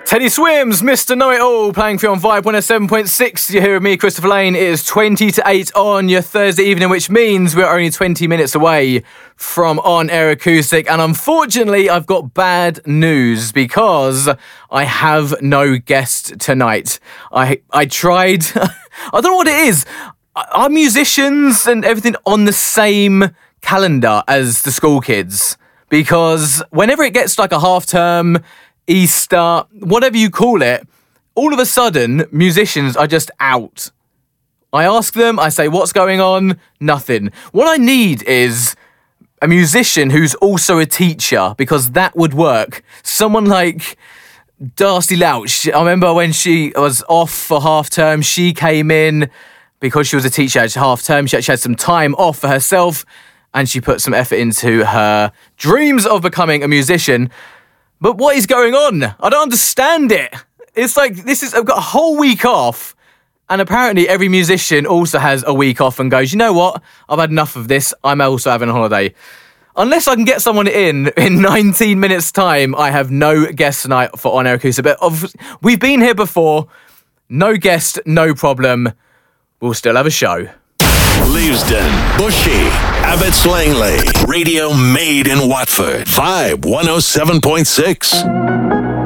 Teddy Swims, Mr. Know-It-All, playing for you on Vibe 107.6. You're here with me, Christopher Lane. It is 20 to 8 on your Thursday evening, which means we're only 20 minutes away from On Air Acoustic. And unfortunately, I've got bad news because I have no guest tonight. I tried. I don't know what it is. Are musicians and everything on the same calendar as the school kids? Because whenever it gets like a half term, Easter, whatever you call it, all of a sudden, musicians are just out. I ask them, I say, what's going on? Nothing. What I need is a musician who's also a teacher, because that would work. Someone like Darcy Louch. I remember when she was off for half term, she came in because she was a teacher at half term. She actually had some time off for herself, and she put some effort into her dreams of becoming a musician. But what is going on? I don't understand it. It's like, I've got a whole week off, and apparently every musician also has a week off and goes, you know what? I've had enough of this. I'm also having a holiday. Unless I can get someone in 19 minutes' time, I have no guest tonight for On Air Acoustic. But we've been here before. No guest, no problem. We'll still have a show. Leavesden, Bushy, Abbots Langley. Radio made in Watford. Vibe 107.6.